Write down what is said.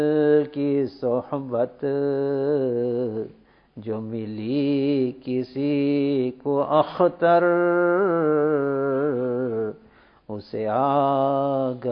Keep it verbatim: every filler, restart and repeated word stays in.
की सोहबत जो मिली किसी को अख्तर, उसे आ